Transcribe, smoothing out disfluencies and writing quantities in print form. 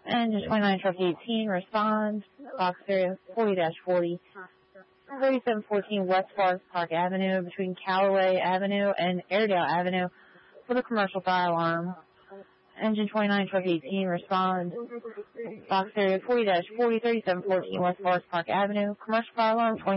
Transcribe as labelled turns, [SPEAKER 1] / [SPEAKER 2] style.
[SPEAKER 1] Engine 29 truck 18 responds. Box area 40-40. 3714 West Forest Park Avenue between Callaway Avenue and Airedale Avenue for the commercial fire alarm. Engine 29 truck 18 responds. Box area 40-40 3714 West Forest Park Avenue. Commercial fire alarm